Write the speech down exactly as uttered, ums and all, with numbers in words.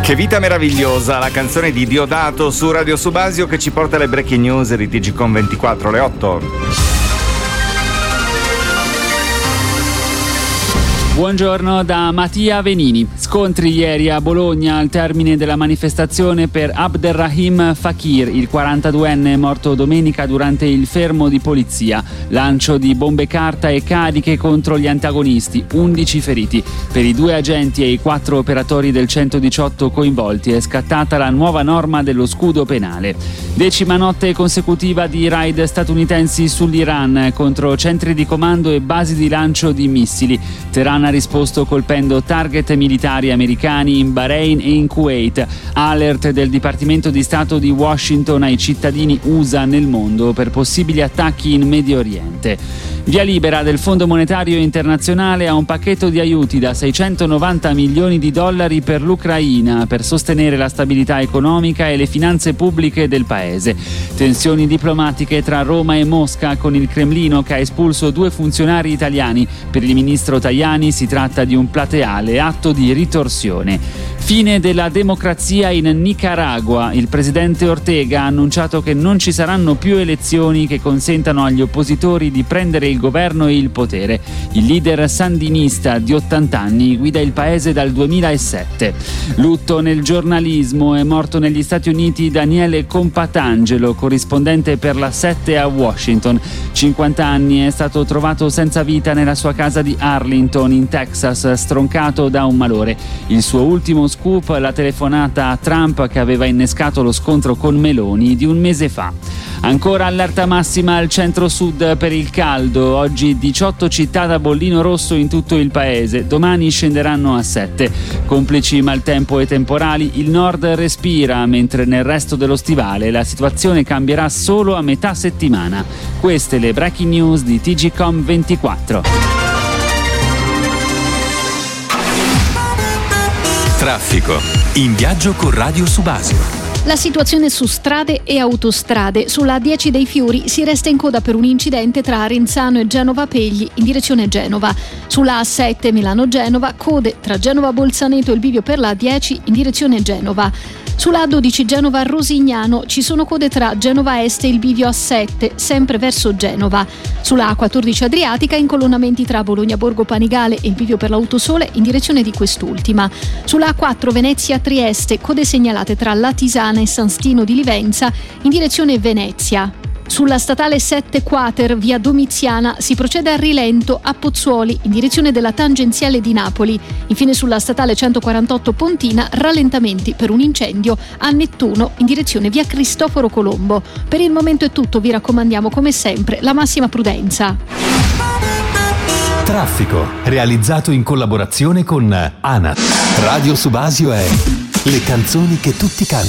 Che vita meravigliosa, la canzone di Diodato su Radio Subasio che ci porta alle breaking news di T G Com ventiquattro alle otto. Buongiorno da Mattia Venini. Scontri ieri a Bologna al termine della manifestazione per Abderrahim Fakir, il quarantaduenne morto domenica durante il fermo di polizia. Lancio di bombe carta e cariche contro gli antagonisti, undici feriti. Per i due agenti e i quattro operatori del centodiciotto coinvolti è scattata la nuova norma dello scudo penale. Decima notte consecutiva di raid statunitensi sull'Iran contro centri di comando e basi di lancio di missili. Teheran ha risposto colpendo target militari americani in Bahrain e in Kuwait. Alert del Dipartimento di Stato di Washington ai cittadini U S A nel mondo per possibili attacchi in Medio Oriente. Via libera del Fondo Monetario Internazionale a un pacchetto di aiuti da seicentonovanta milioni di dollari per l'Ucraina per sostenere la stabilità economica e le finanze pubbliche del paese. Tensioni diplomatiche tra Roma e Mosca con il Cremlino che ha espulso due funzionari italiani. Per il ministro Tajani si tratta di un plateale atto di ritorsione. Fine della democrazia in Nicaragua. Il presidente Ortega ha annunciato che non ci saranno più elezioni che consentano agli oppositori di prendere il governo e il potere. Il leader sandinista di ottanta anni guida il paese dal duemilasette. Lutto nel giornalismo. È morto negli Stati Uniti Daniele Compatangelo, corrispondente per la sette a Washington. cinquanta anni, è stato trovato senza vita nella sua casa di Arlington in Texas, stroncato da un malore. Il suo ultimo scoop, la telefonata a Trump che aveva innescato lo scontro con Meloni di un mese fa. Ancora allerta massima al centro-sud per il caldo. Oggi diciotto città da bollino rosso in tutto il paese. Domani scenderanno a sette. Complici maltempo e temporali, il nord respira, mentre nel resto dello stivale la situazione cambierà solo a metà settimana. Queste le breaking news di T G Com ventiquattro. Traffico. In viaggio con Radio Subasio. La situazione su strade e autostrade. Sulla A dieci dei Fiori si resta in coda per un incidente tra Arenzano e Genova Pegli in direzione Genova. Sulla A sette Milano-Genova, code tra Genova Bolzaneto e il bivio per la A dieci in direzione Genova. Sulla A dodici Genova-Rosignano ci sono code tra Genova Est e il bivio A sette, sempre verso Genova. Sulla A quattordici Adriatica incolonnamenti tra Bologna Borgo Panigale e il bivio per l'Autosole in direzione di quest'ultima. Sulla A quattro Venezia-Trieste, code segnalate tra Latisana e San Stino di Livenza in direzione Venezia. Sulla statale sette Quater, via Domiziana, si procede a rilento a Pozzuoli in direzione della tangenziale di Napoli. Infine sulla statale centoquarantotto Pontina, rallentamenti per un incendio a Nettuno in direzione via Cristoforo Colombo. Per il momento è tutto, vi raccomandiamo come sempre la massima prudenza. Traffico, realizzato in collaborazione con ANAT. Radio Subasio è le canzoni che tutti cantano.